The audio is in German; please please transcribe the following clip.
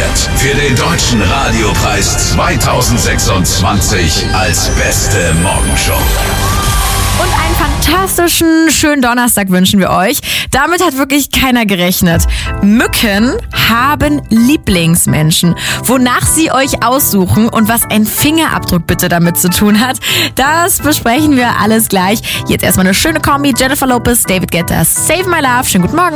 nominiert für den Deutschen Radiopreis 2026 als beste Morgenshow. Und einen fantastischen, schönen Donnerstag wünschen wir euch. Damit hat wirklich keiner gerechnet. Mücken haben Lieblingsmenschen. Wonach sie euch aussuchen und was ein Fingerabdruck bitte damit zu tun hat, das besprechen wir alles gleich. Jetzt erstmal eine schöne Kombi. Jennifer Lopez, David Guetta, Save My Love. Schönen guten Morgen.